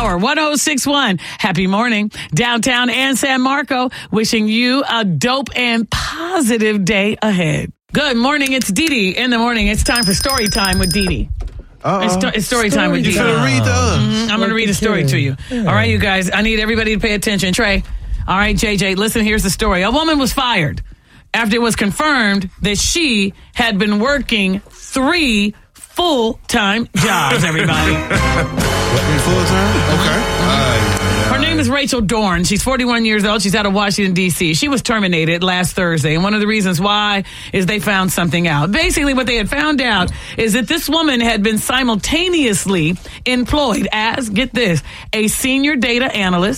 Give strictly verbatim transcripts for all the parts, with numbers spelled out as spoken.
Power one oh six one. Happy morning. Downtown and San Marco, wishing you a dope and positive day ahead. Good morning. It's Dee Dee in the morning. It's time for story time with Dee Dee. It's, sto- it's story, story time with Dee Dee. You finna read those. Mm-hmm. I'm going to read a story to you. Yeah. All right, you guys. I need everybody to pay attention. Trey. All right, J J, listen, here's the story. A woman was fired after it was confirmed that she had been working three full-time jobs, everybody. Working full-time? Okay. Uh, Her name is Rachel Dorn. She's forty-one years old. She's out of Washington, D C. She was terminated last Thursday, and one of the reasons why is they found something out. Basically, what they had found out is that this woman had been simultaneously employed as, get this, a senior data analyst,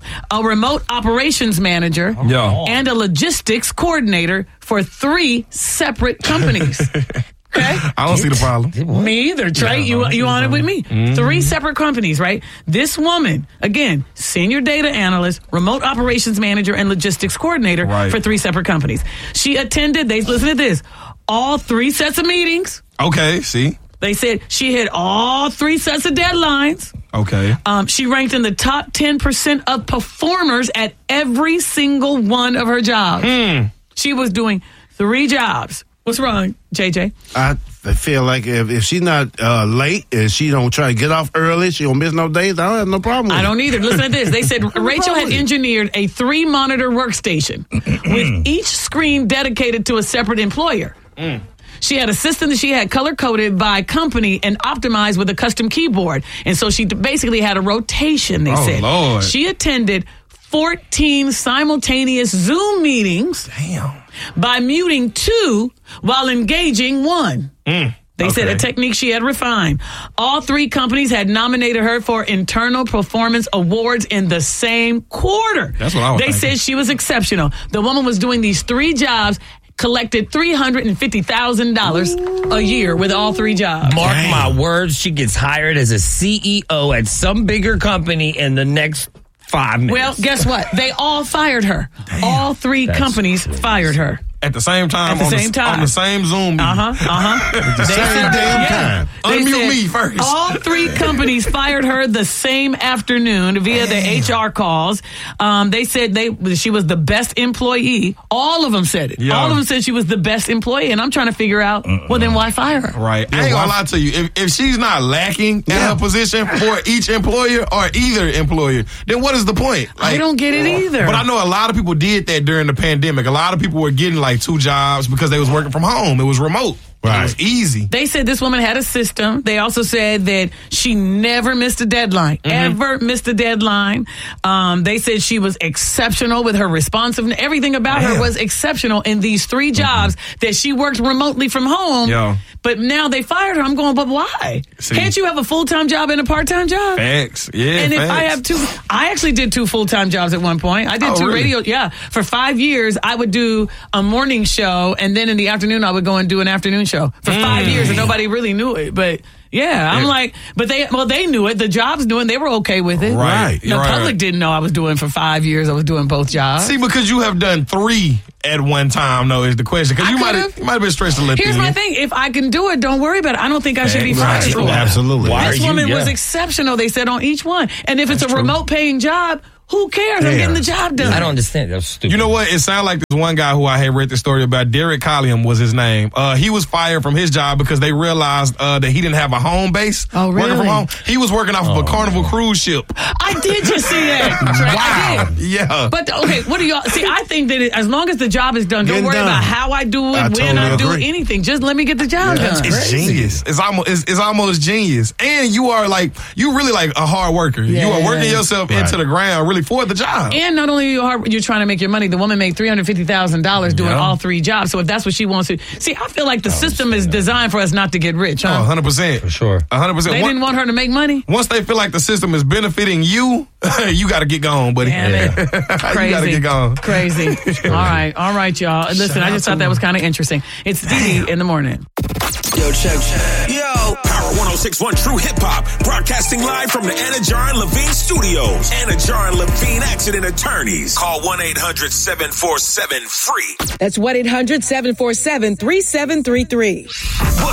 a remote operations manager, Yo. and a logistics coordinator for three separate companies. Okay? I don't see the problem. Me either, Trey. Yeah, you you on it with me? Mm-hmm. Three separate companies, right? This woman, again, senior data analyst, remote operations manager, and logistics coordinator right. for three separate companies. She attended, they listen to this, all three sets of meetings. Okay, see? They said she hit all three sets of deadlines. Okay. Um, she ranked in the top ten percent of performers at every single one of her jobs. Mm. She was doing three jobs. What's wrong, J J? I feel like if, if she's not uh, late and she don't try to get off early, she don't miss no days, I don't have no problem with I it. don't either. Listen to this. They said Rachel had engineered a three-monitor workstation with each screen dedicated to a separate employer. Mm. She had a system that she had color-coded by company and optimized with a custom keyboard. And so she basically had a rotation, they oh, said. Lord. She attended fourteen simultaneous Zoom meetings Damn. by muting two while engaging one. Mm. They okay. said a technique she had refined. All three companies had nominated her for internal performance awards in the same quarter. That's what I was They thinking. said she was exceptional. The woman was doing these three jobs, collected three hundred fifty thousand dollars a year with all three jobs. Mark Dang. my words, she gets hired as a C E O at some bigger company in the next five minutes. Well, guess what? They all fired her. Damn. All three That's companies crazy. fired her. At the same time, At the on, same the, time. on the same Zoom meeting. Uh-huh, uh-huh. the They same said- damn yeah. time. They Unmute said me first. All three companies fired her the same afternoon via the H R calls. Um, they said they she was the best employee. All of them said it. Yeah. All of them said she was the best employee. And I'm trying to figure out, uh-uh. well, then why fire her? Right. I ain't gonna lie to you. If, if she's not lacking Yeah. at her position for each employer or either employer, then what is the point? I Like, don't get it either. But I know a lot of people did that during the pandemic. A lot of people were getting like two jobs because they was working from home. It was remote. Right. It was easy. They said this woman had a system. They also said that she never missed a deadline, mm-hmm. ever missed a deadline. Um, they said she was exceptional with her responsiveness. Everything about Damn. her was exceptional in these three jobs mm-hmm. that she worked remotely from home. Yo. But now they fired her. I'm going, but why? See. Can't you have a full-time job and a part-time job? Facts. Yeah, And if facts. I have two, I actually did two full-time jobs at one point. I did Oh, two really? radio, yeah. For five years, I would do a morning show, and then in the afternoon, I would go and do an afternoon show. For Mm. five years, and nobody really knew it. But yeah, I'm Yeah. like, but they, well, they knew it. The jobs knew it. They were okay with it. Right. The You're right. public didn't know I was doing for five years. I was doing both jobs. See, because you have done three at one time, though, is the question. Because I you might could've. have you might have been stretched a little Here's thin. my thing. If I can do it, don't worry about it. I don't think I should be fired Right. for it. Absolutely. Why This are you- woman was yeah. exceptional, they said, on each one. And if it's That's a true. remote paying job, who cares? I'm Yeah. getting the job done. I don't understand. That's stupid. You know what? It sounded like this one guy who I had read the story about, Derek Colliam was his name. Uh, he was fired from his job because they realized uh, that he didn't have a home base. Oh, Working really? from home. He was working off of a Carnival cruise ship. I did just see that. Trey. I did. Yeah. But okay, what do y'all see? I think that it, as long as the job is done, don't Getting worry done. about how I do it, I when totally I do agree. anything. Just let me get the job Yeah, done. It's genius. It's almost it's, it's almost genius. And you are like you really like a hard worker. You are Yeah. working yourself Right. into the ground really for the job. And not only are you hard, you're trying to make your money. The woman made three hundred fifty thousand dollars doing Yeah. all three jobs. So if that's what she wants to see, I feel like the system is designed for us not to get rich. Oh, Huh? one hundred percent. For sure. one hundred percent. They Once- didn't want her to make money. Once they feel like the system is benefiting you, you got to get gone, buddy. Damn it. you Crazy. got to get gone. Crazy. All right. All right, y'all. Listen, I just thought that was kind of interesting. It's Dee Dee in the morning. Yo, check, check. Yo, Power one oh six point one True Hip Hop, broadcasting live from the Anna Jar and Levine Studios. Anna Jar and Levine Accident Attorneys. Call one eight hundred seven four seven free. That's one eight hundred seven four seven three seven three three.